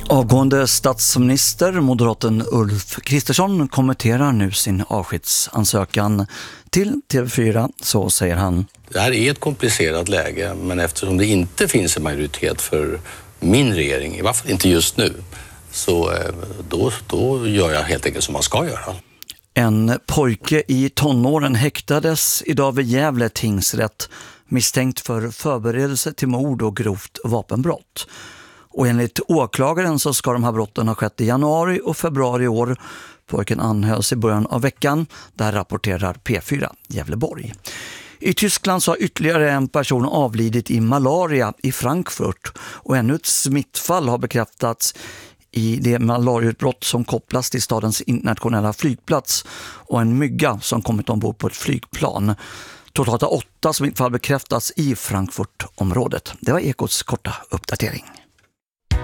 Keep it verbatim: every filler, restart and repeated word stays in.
Avgående statsminister, moderaten Ulf Kristersson, kommenterar nu sin avskedsansökan till T V fyra. Så säger han: Det här är ett komplicerat läge, men eftersom det inte finns en majoritet för min regering, i varje fall inte just nu, så då, då gör jag helt enkelt som man ska göra. En pojke i tonåren häktades idag vid Gävle tingsrätt misstänkt för förberedelse till mord och grovt vapenbrott. Och enligt åklagaren så ska de här brotten ha skett i januari och februari i år. Pojken anhölls i början av veckan. Där rapporterar P fyra Gävleborg. I Tyskland så har ytterligare en person avlidit i malaria i Frankfurt. Och ännu ett smittfall har bekräftats i det malariautbrott som kopplas till stadens internationella flygplats och en mygga som kommit ombord på ett flygplan. Totalt har åtta smittfall bekräftats i Frankfurtområdet. Det var Ekots korta uppdatering.